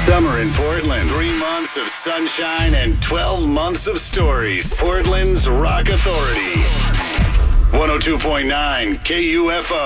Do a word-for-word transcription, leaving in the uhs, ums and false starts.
Summer in Portland. Three months of sunshine and twelve months of stories. Portland's Rock Authority. one oh two point nine K U F O.